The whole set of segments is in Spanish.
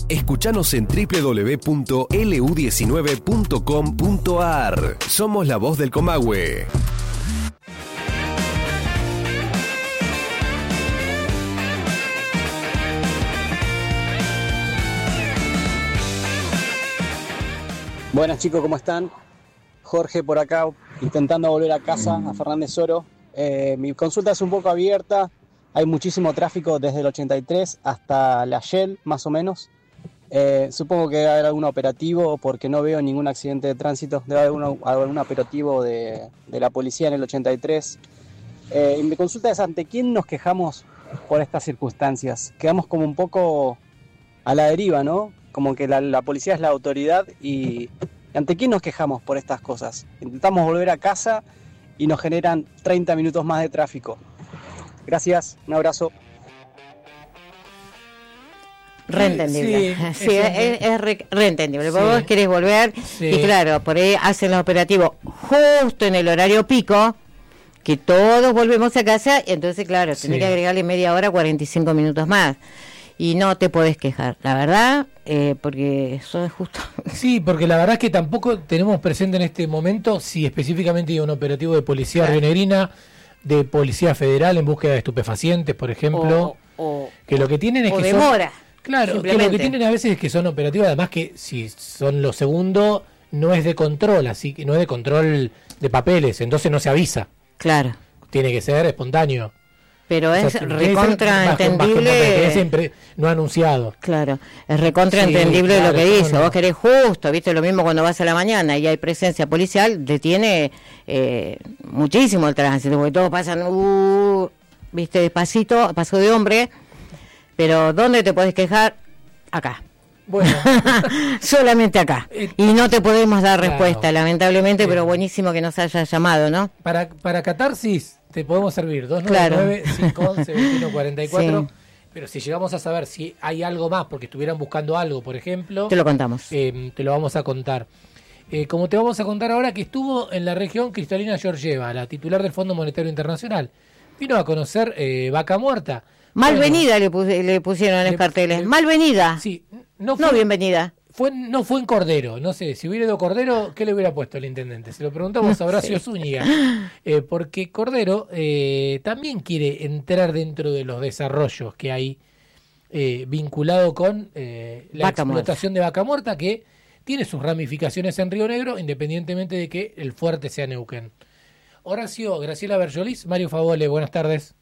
Escuchanos en www.lu19.com.ar. Somos la voz del Comahue. Buenas chicos, ¿cómo están? Jorge por acá, intentando volver a casa, a Fernández Oro. Mi consulta es un poco abierta, hay muchísimo tráfico desde el 83 hasta la Shell, más o menos. Supongo que debe haber algún operativo, porque no veo ningún accidente de tránsito, debe haber algún operativo de la policía en el 83. Y mi consulta es, ¿ante quién nos quejamos por estas circunstancias? Quedamos como un poco a la deriva, ¿no? Como que la policía es la autoridad y ¿ante quién nos quejamos por estas cosas? Intentamos volver a casa y nos generan 30 minutos más de tráfico. Gracias, un abrazo. Reentendible. Sí, es reentendible. Sí. Vos querés volver y claro, por ahí hacen los operativos justo en el horario pico, que todos volvemos a casa, y entonces claro, tenés que agregarle media hora, 45 minutos más. Y no te podés quejar, la verdad, porque eso es justo. Sí, porque la verdad es que tampoco tenemos presente en este momento si específicamente hay un operativo de policía rionegrina, de policía federal en búsqueda de estupefacientes, por ejemplo, que lo que tienen es que demora. Claro, que lo que tienen a veces es que son operativos, además que si son lo segundo, no es de control, así que no es de control de papeles, entonces no se avisa. Claro. Tiene que ser espontáneo. Pero es recontraentendible. No anunciado. Claro, es recontraentendible lo que dice. Vos querés justo, viste, lo mismo cuando vas a la mañana y hay presencia policial, detiene muchísimo el tránsito, porque todos pasan, viste, despacito, paso de hombre. Pero ¿dónde te podés quejar? Acá. Bueno. Solamente acá. Y no te podemos dar respuesta, lamentablemente, pero buenísimo que nos hayas llamado, ¿no? Para catarsis te podemos servir 299-511-2144. Sí. Pero si llegamos a saber si hay algo más, porque estuvieran buscando algo, por ejemplo, te lo contamos. Te lo vamos a contar. Como te vamos a contar ahora que estuvo en la región Cristalina Georgieva, la titular del Fondo Monetario Internacional. Vino a conocer Vaca Muerta. Malvenida le pusieron en carteles. Malvenida. Sí, no bienvenida. No fue en Cordero, no sé, si hubiera ido Cordero, ¿qué le hubiera puesto el intendente? Se lo preguntamos a Horacio Zúñiga, porque Cordero también quiere entrar dentro de los desarrollos que hay vinculado con la explotación de vaca muerta, que tiene sus ramificaciones en Río Negro, independientemente de que el fuerte sea Neuquén. Horacio, Graciela Bergolis, Mario Favole, buenas tardes.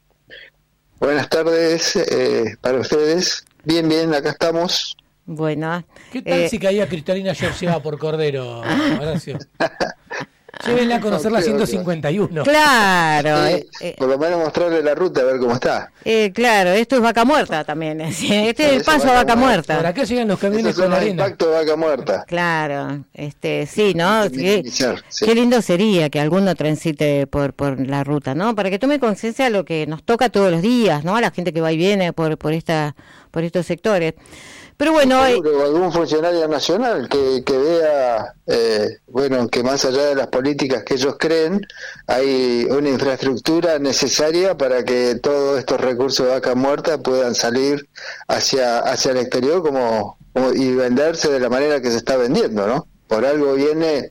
Buenas tardes para ustedes. Bien, acá estamos. Bueno. ¿Qué tal si caía Cristalina Georgieva por Cordero, Horacio? Llévenla a conocer la 151. Claro. Por lo menos mostrarle la ruta a ver cómo está. Claro, esto es Vaca Muerta también. Este es el paso a Vaca Muerta. Por acá llegan los camiones con arena. El impacto de Vaca Muerta. Claro, sí, ¿no? Qué lindo sería que alguno transite por la ruta, ¿no? Para que tome conciencia de lo que nos toca todos los días, ¿no? A la gente que va y viene por estos sectores. Pero bueno, algún funcionario nacional que vea, que más allá de las políticas que ellos creen, hay una infraestructura necesaria para que todos estos recursos de vaca muerta puedan salir hacia el exterior y venderse de la manera que se está vendiendo, ¿no? Por algo viene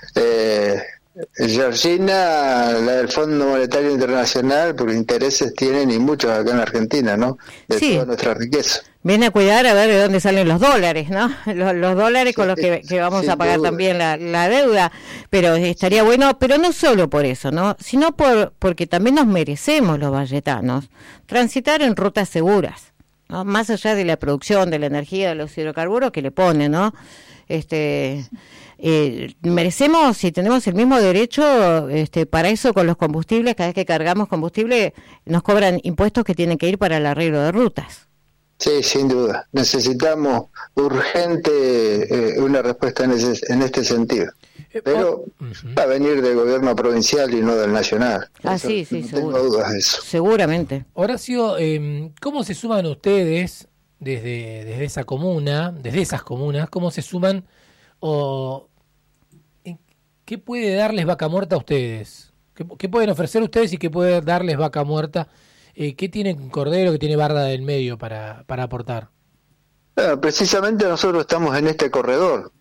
Georgina, la del Fondo Monetario Internacional, porque intereses tienen y muchos acá en Argentina, ¿no? De toda nuestra riqueza. Viene a cuidar a ver de dónde salen los dólares, ¿no? Los dólares con los que vamos a pagar también la deuda, pero estaría bueno, pero no solo por eso, ¿no? Sino porque también nos merecemos los valletanos transitar en rutas seguras, ¿no? Más allá de la producción, de la energía, de los hidrocarburos que le ponen, ¿no? Merecemos y tenemos el mismo derecho para eso con los combustibles. Cada vez que cargamos combustible nos cobran impuestos que tienen que ir para el arreglo de rutas. Sí, sin duda. Necesitamos urgente una respuesta en este sentido. Pero va a venir del gobierno provincial y no del nacional. Sí, no seguro. Tengo dudas de eso. Seguramente. Horacio, ¿cómo se suman ustedes desde esas comunas, cómo se suman o qué puede darles Vaca Muerta a ustedes? ¿Qué pueden ofrecer ustedes y qué puede darles Vaca Muerta? ¿Qué tiene Cordero, que tiene Barda del Medio para aportar? Precisamente nosotros estamos en este corredor.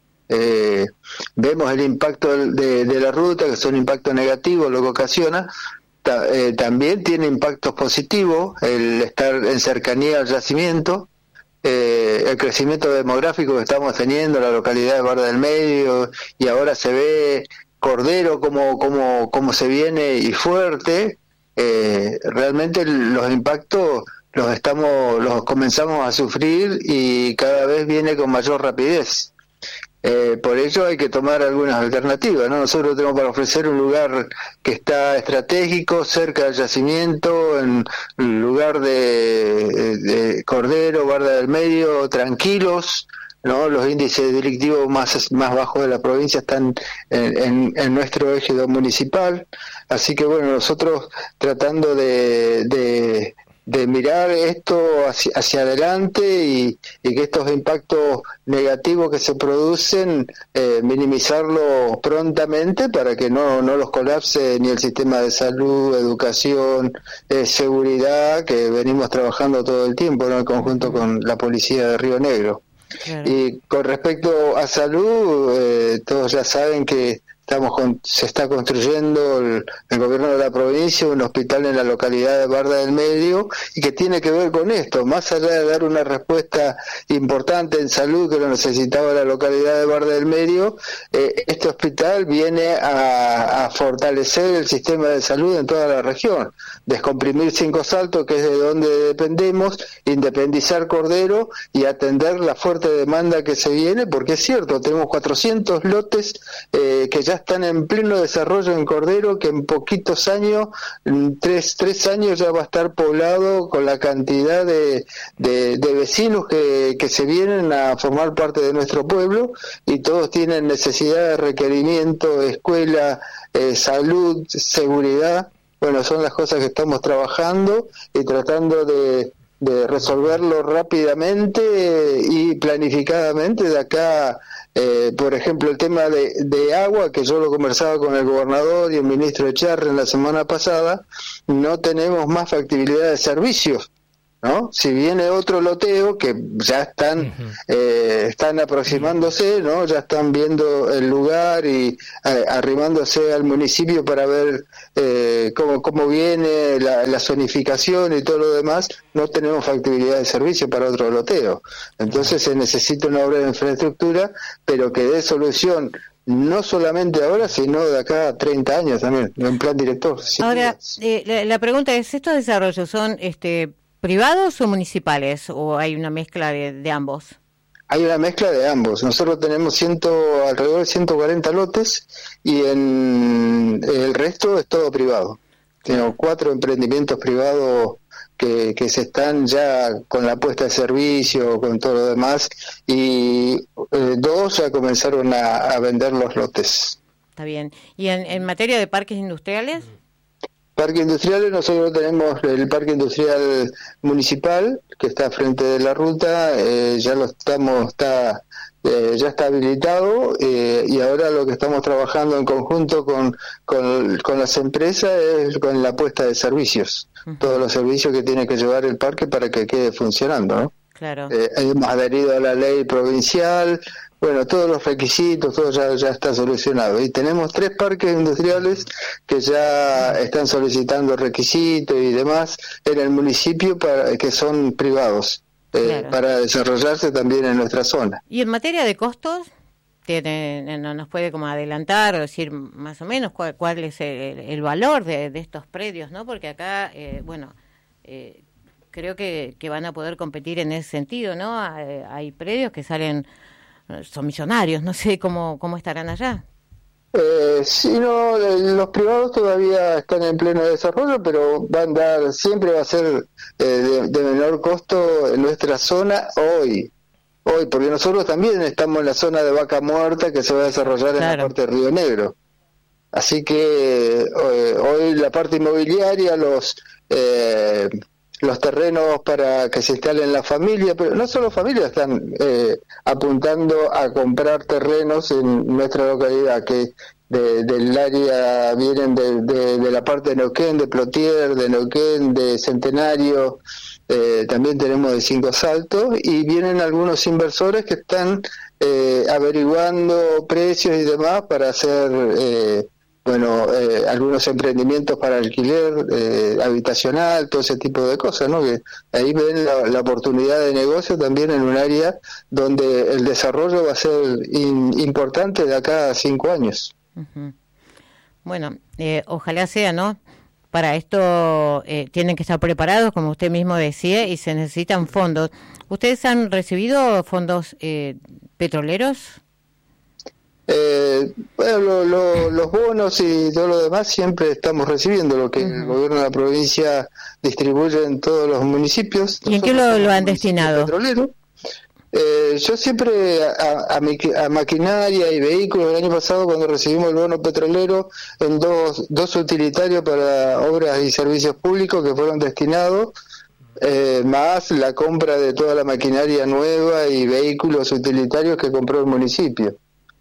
Vemos el impacto de la ruta, que es un impacto negativo, lo que ocasiona. También tiene impactos positivos el estar en cercanía al yacimiento, el crecimiento demográfico que estamos teniendo en la localidad de Barda del Medio, y ahora se ve Cordero como se viene y fuerte. Realmente los impactos los comenzamos a sufrir y cada vez viene con mayor rapidez. Por ello hay que tomar algunas alternativas, ¿no? Nosotros tenemos para ofrecer un lugar que está estratégico, cerca del yacimiento, en lugar de Cordero, Barda del Medio, tranquilos, ¿no? Los índices delictivos más bajos de la provincia están en nuestro eje municipal, así que bueno, nosotros tratando de mirar esto hacia adelante y que estos impactos negativos que se producen, minimizarlos prontamente para que no los colapse ni el sistema de salud, educación, seguridad, que venimos trabajando todo el tiempo, ¿no? En conjunto con la policía de Río Negro. Claro. Y con respecto a salud, todos ya saben que se está construyendo el gobierno de la provincia un hospital en la localidad de Barda del Medio, y que tiene que ver con esto, más allá de dar una respuesta importante en salud que lo necesitaba la localidad de Barda del Medio, este hospital viene a fortalecer el sistema de salud en toda la región, descomprimir Cinco Saltos, que es de donde dependemos, independizar Cordero y atender la fuerte demanda que se viene, porque es cierto, tenemos 400 lotes que ya están en pleno desarrollo en Cordero, que en poquitos años, tres años ya va a estar poblado con la cantidad de vecinos que se vienen a formar parte de nuestro pueblo, y todos tienen necesidad de requerimiento, escuela, salud, seguridad. Bueno, son las cosas que estamos trabajando y tratando de resolverlo rápidamente y planificadamente de acá. Por ejemplo, el tema de agua, que yo lo conversaba con el gobernador y el ministro Echarri en la semana pasada, no tenemos más factibilidad de servicios, ¿no? Si viene otro loteo, que ya están aproximándose, ¿no? Ya están viendo el lugar y arrimándose al municipio para ver cómo viene la zonificación y todo lo demás. No tenemos factibilidad de servicio para otro loteo. Entonces se necesita una obra de infraestructura, pero que dé solución no solamente ahora, sino de acá a 30 años también, en plan director. Ahora, la pregunta es, ¿estos desarrollos son privados o municipales, o hay una mezcla de ambos? Hay una mezcla de ambos. Nosotros tenemos alrededor de 140 lotes, y el resto es todo privado. Tenemos 4 emprendimientos privados que se están ya con la puesta de servicio, con todo lo demás, y 2 ya comenzaron a vender los lotes. Está bien. ¿Y en materia de parques industriales? Parques industriales, nosotros tenemos el Parque Industrial Municipal, que está frente de la ruta, ya está habilitado, y ahora lo que estamos trabajando en conjunto con las empresas es con la puesta de servicios, todos los servicios que tiene que llevar el parque para que quede funcionando, ¿no? Claro. Hemos adherido a la ley provincial. Bueno, todos los requisitos, todo ya está solucionado. Y tenemos 3 parques industriales que ya están solicitando requisitos y demás en el municipio, que son privados, claro, para desarrollarse también en nuestra zona. ¿Y en materia de costos? ¿Nos puede como adelantar o decir más o menos cuál es el valor de estos predios, ¿no? Porque acá, creo que van a poder competir en ese sentido, ¿no? Hay predios que son millonarios, no sé cómo estarán allá. Sí, no, los privados todavía están en pleno desarrollo, pero siempre va a ser de menor costo en nuestra zona hoy, porque nosotros también estamos en la zona de Vaca Muerta, que se va a desarrollar en la parte de Río Negro. Así que hoy la parte inmobiliaria, los terrenos para que se instalen la familia, pero no solo familias, están apuntando a comprar terrenos en nuestra localidad, que del área vienen de la parte de Neuquén, de Plotier, de Neuquén, de Centenario, también tenemos de Cinco Saltos, y vienen algunos inversores que están averiguando precios y demás para hacer algunos emprendimientos para alquiler habitacional, todo ese tipo de cosas, ¿no? Que ahí ven la oportunidad de negocio también en un área donde el desarrollo va a ser importante de acá a 5 años. Uh-huh. Bueno, ojalá sea, ¿no? Para esto tienen que estar preparados, como usted mismo decía, y se necesitan fondos. ¿Ustedes han recibido fondos petroleros? Los bonos y todo lo demás siempre estamos recibiendo, lo que el gobierno de la provincia distribuye en todos los municipios. ¿Y en qué lo han destinado? Petrolero. Yo siempre a maquinaria y vehículos. El año pasado, cuando recibimos el bono petrolero, en dos utilitarios para obras y servicios públicos que fueron destinados, más la compra de toda la maquinaria nueva y vehículos utilitarios que compró el municipio.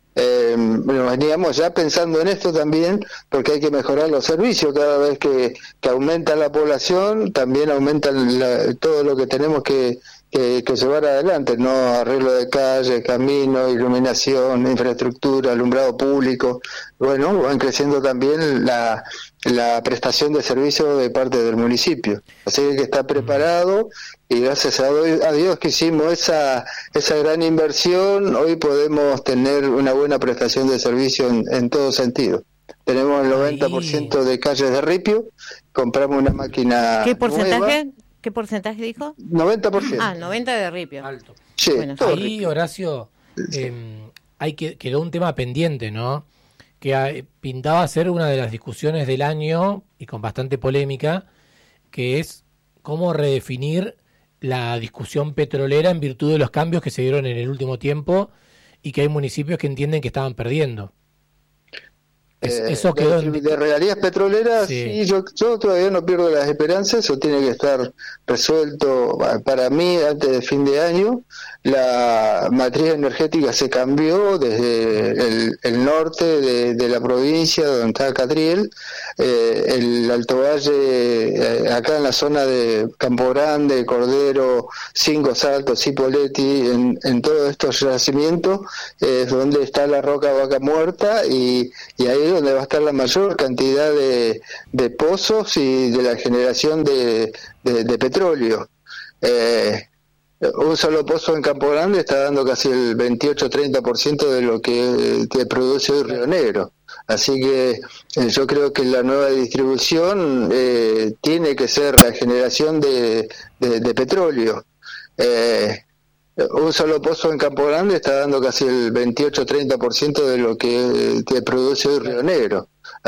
Veníamos ya pensando en esto también, porque hay que mejorar los servicios. Cada vez que aumenta la población, también aumenta todo lo que tenemos que llevar adelante, ¿no? Arreglo de calles, caminos, iluminación, infraestructura, alumbrado público. Bueno, van creciendo también la prestación de servicios de parte del municipio. Así que está preparado, y gracias a Dios que hicimos esa gran inversión, hoy podemos tener una buena prestación de servicio en todo sentido. Tenemos el 90% de calles de ripio, compramos una máquina. ¿Qué porcentaje? Nueva. ¿Qué porcentaje dijo? 90%. 90% de ripio. Alto. Sí, bueno, ahí, Horacio, quedó un tema pendiente, ¿no? Que pintaba ser una de las discusiones del año, y con bastante polémica, que es cómo redefinir la discusión petrolera en virtud de los cambios que se dieron en el último tiempo, y que hay municipios que entienden que estaban perdiendo. Eso quedó de regalías petroleras, sí, yo todavía no pierdo las esperanzas. Eso tiene que estar resuelto para mí antes de fin de año. La matriz energética se cambió desde el norte de la provincia, donde está Catriel, el Alto Valle, acá en la zona de Campo Grande, Cordero, Cinco Saltos, Cipolletti, en todos estos yacimientos es donde está la roca Vaca Muerta, y ahí es donde va a estar la mayor cantidad de pozos y de la generación de petróleo. Un solo pozo en Campo Grande está dando casi el 28-30% de lo que produce hoy Río Negro. Así que yo creo que la nueva distribución tiene que ser la generación de petróleo. Un solo pozo en Campo Grande está dando casi el 28-30% de lo que produce hoy Río Negro.